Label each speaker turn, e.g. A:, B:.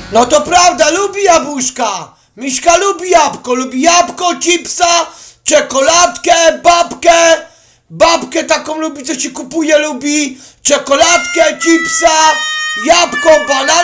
A: No to prawda, lubi jabłuszka. Miśka lubi jabłko, chipsa, czekoladkę, babkę taką lubi, co ci kupuje, lubi czekoladkę, chipsa, jabłko, banana.